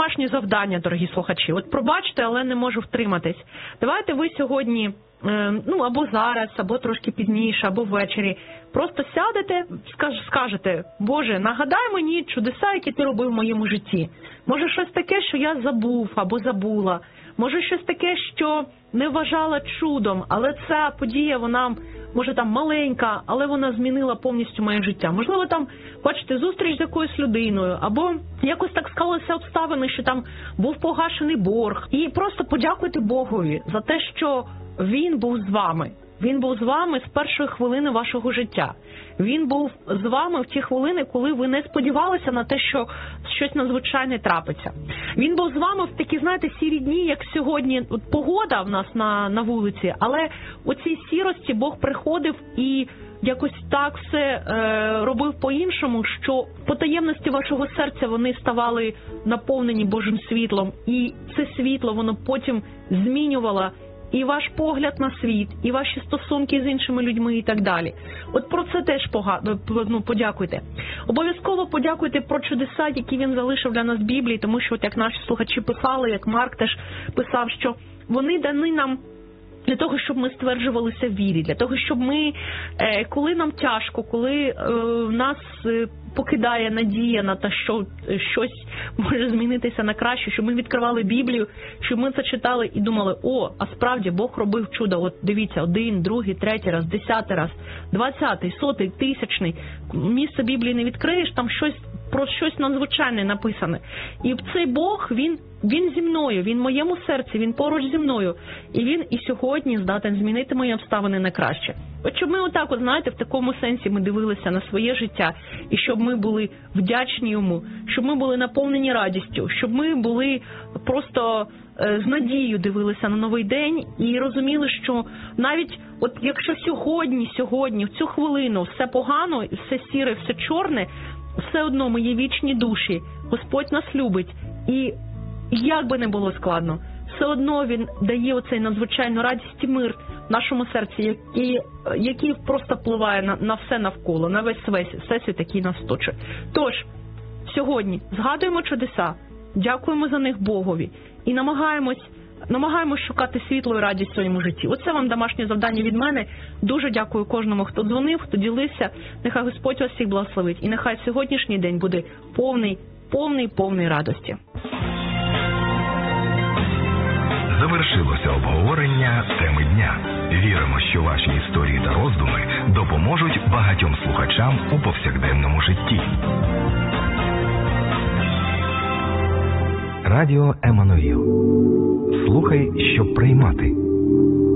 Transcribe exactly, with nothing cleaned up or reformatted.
домашнє завдання, дорогі слухачі. От пробачте, але не можу втриматись. Давайте ви сьогодні, ну або зараз, або трошки пізніше, або ввечері, просто сядете, скажете: Боже, нагадай мені чудеса, які ти робив в моєму житті. Може щось таке, що я забув або забула. Може щось таке, що не вважала чудом, але ця подія, вона, може там маленька, але вона змінила повністю моє життя. Можливо, там, бачите, зустріч з якоюсь людиною, або якось так склалися обставини, що там був погашений борг. І просто подякуйте Богові за те, що Він був з вами. Він був з вами з першої хвилини вашого життя. Він був з вами в ті хвилини, коли ви не сподівалися на те, що щось надзвичайне трапиться. Він був з вами в такі, знаєте, сірі дні, як сьогодні. От погода в нас на, на вулиці, але у цій сірості Бог приходив і якось так все е, робив по-іншому, що по таємності вашого серця вони ставали наповнені Божим світлом. І це світло, воно потім змінювало і ваш погляд на світ, і ваші стосунки з іншими людьми і так далі. От про це теж погано, ну, подякуйте. Обов'язково подякуйте про чудеса, які він залишив для нас в Біблії, тому що, от як наші слухачі писали, як Марк теж писав, що вони дані нам для того, щоб ми стверджувалися в вірі, для того, щоб ми, коли нам тяжко, коли нас покидає надія на те, що щось може змінитися на краще, щоб ми відкривали Біблію, щоб ми це читали і думали: о, а справді Бог робив чудо. От дивіться, один, другий, третій раз, десятий раз, двадцятий, сотий, тисячний. Місце Біблії не відкриєш, там щось про щось надзвичайне написане. І цей Бог, він, він зі мною, він в моєму серці, він поруч зі мною. І він і сьогодні здатен змінити мої обставини на краще. От щоб ми отак, от, знаєте, в такому сенсі ми дивилися на своє життя, і щоб ми були вдячні йому, щоб ми були наповнені радістю, щоб ми були просто з надією дивилися на новий день і розуміли, що навіть от якщо сьогодні, сьогодні, в цю хвилину все погано, все сіре, все чорне, все одно ми є вічні душі, Господь нас любить, і як би не було складно, все одно Він дає оцей надзвичайну радість і мир в нашому серці, який, який просто впливає на, на все навколо, на весь всесвіт, який нас точить. Тож, сьогодні згадуємо чудеса, дякуємо за них Богові і намагаємось Намагаємось шукати світло і радість в своєму житті. Оце вам домашнє завдання від мене. Дуже дякую кожному, хто дзвонив, хто ділився. Нехай Господь вас всіх благословить. І нехай сьогоднішній день буде повний, повний, повний радості. Завершилося обговорення теми дня. Віримо, що ваші історії та роздуми допоможуть багатьом слухачам у повсякденному житті. Радіо Еммануїл. Слухай, щоб приймати.